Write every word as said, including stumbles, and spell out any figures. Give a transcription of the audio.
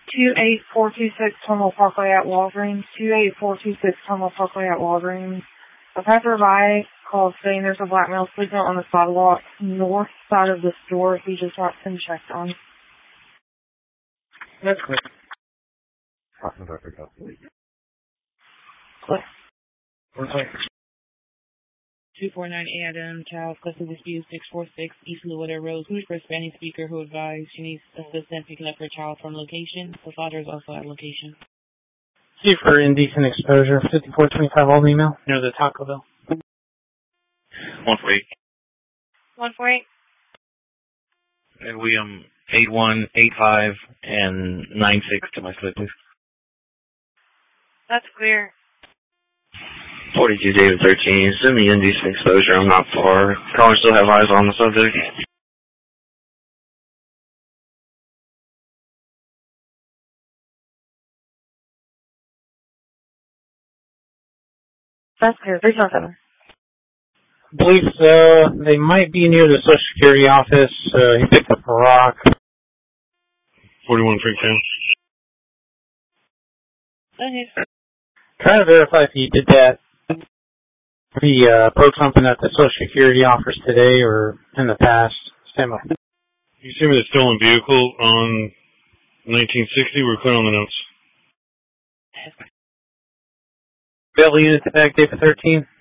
two eight four two six Terminal Parkway at Walgreens. two eight four two six Terminal Parkway at Walgreens. A passerby called saying there's a black male sleeping on the sidewalk north side of the store. He just wants him checked on. That's clear. Click. We're clear. two four nine Adam, child, custody dispute six four six East Louisville Road. Who's for Spanish speaker who advised she needs assistance picking up her child from location? The father is also at location. See for indecent exposure, fifty-four twenty-five Old Email, near the Taco Bell. one four eight. one four eight. And we, um, eight one eight five and nine six to my slip, please. That's clear. forty-two David thirteen. Send me indecent exposure. I'm not far. Caller still have eyes on the subject. That's clear. three seven seven. I believe so. They might be near the Social Security office. Uh, he picked up a rock. forty-one Freetown. Okay. Try to verify if he did that. If he uh, broke something at the Social Security office today or in the past. Stand by. You see me the stolen vehicle on nineteen sixty? We're clear on the notes. Bail unit to back day for thirteen.